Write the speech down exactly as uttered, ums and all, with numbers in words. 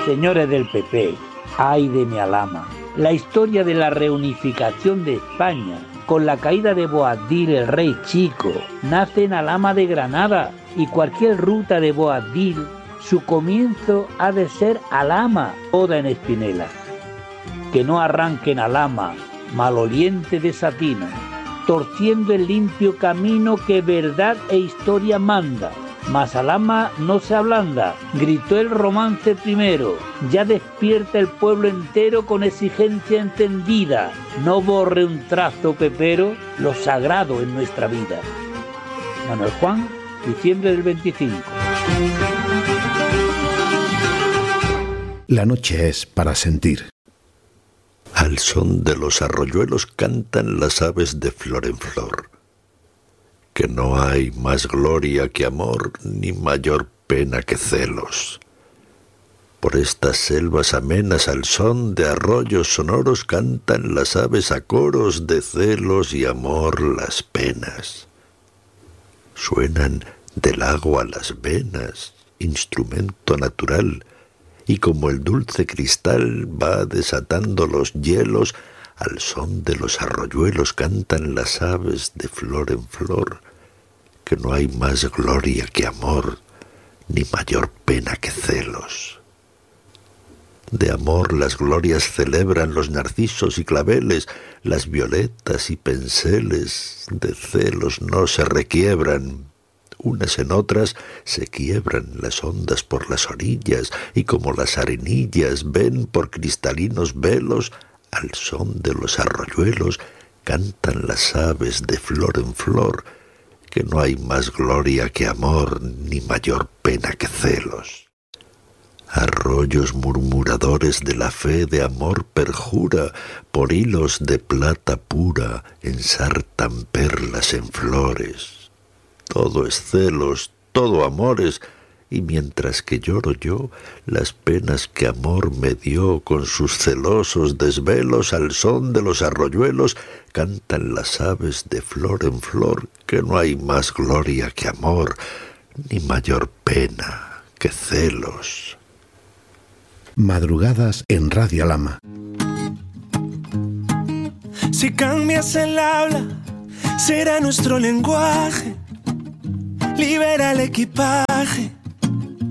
Señores del P P, ay de mi Alhama, la historia de la reunificación de España con la caída de Boabdil el rey chico nace en Alhama de Granada, y cualquier ruta de Boabdil, su comienzo ha de ser Alhama, toda en espinela. Que no arranque en Alhama, maloliente de Satina, torciendo el limpio camino que verdad e historia manda. Mas Alhama no se ablanda, gritó el romance primero, ya despierta el pueblo entero con exigencia encendida, no borre un trazo pepero lo sagrado en nuestra vida. Manuel Juan, diciembre del veinticinco. La noche es para sentir. Al son de los arroyuelos cantan las aves de flor en flor, que no hay más gloria que amor, ni mayor pena que celos. Por estas selvas amenas al son de arroyos sonoros cantan las aves a coros de celos y amor las penas. Suenan del agua a las venas, instrumento natural, y como el dulce cristal va desatando los hielos, al son de los arroyuelos cantan las aves de flor en flor, que no hay más gloria que amor, ni mayor pena que celos. De amor las glorias celebran los narcisos y claveles, las violetas y penseles de celos no se requiebran. Unas en otras se quiebran las ondas por las orillas, y como las arenillas ven por cristalinos velos, al son de los arroyuelos cantan las aves de flor en flor, que no hay más gloria que amor, ni mayor pena que celos. Arroyos murmuradores de la fe de amor perjura, por hilos de plata pura ensartan perlas en flores. Todo es celos, todo amores, y mientras que lloro yo las penas que amor me dio con sus celosos desvelos, al son de los arroyuelos cantan las aves de flor en flor, que no hay más gloria que amor, ni mayor pena que celos. Madrugadas en Radio Alhama. Si cambias el habla, será nuestro lenguaje. Libera el equipaje